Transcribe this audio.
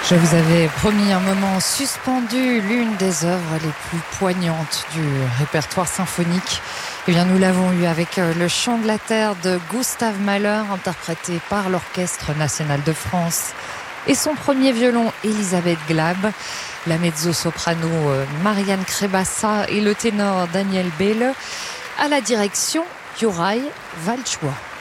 Je vous avais promis un moment suspendu, l'une des œuvres les plus poignantes du répertoire symphonique. Eh bien, nous l'avons eu avec le Chant de la Terre de Gustave Mahler, interprété par l'Orchestre national de France, et son premier violon, Elisabeth Glab, la mezzo-soprano Marianne Krebassa et le ténor Daniel Behle, à la direction Juraj Walczła.